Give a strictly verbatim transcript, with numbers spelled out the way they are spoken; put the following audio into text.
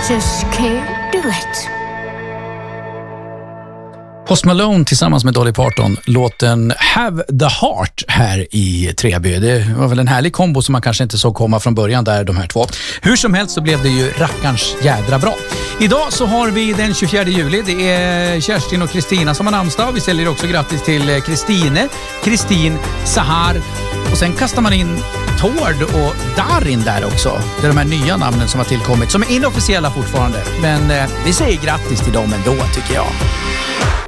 Just can't do it. Post Malone tillsammans med Dolly Parton, låten Have the Heart här i Treby. Det var väl en härlig kombo som man kanske inte såg komma från början där, de här två. Hur som helst så blev det ju rackarns jädra bra. Idag så har vi den tjugofjärde juli. Det är Kerstin och Kristina som har namnsdag. Vi säger också grattis till Kristine, Kristin, Sahar och sen kastar man in Tord och Darin där också. Det är de här nya namnen som har tillkommit som är inofficiella fortfarande. Men eh, vi säger grattis till dem ändå, tycker jag.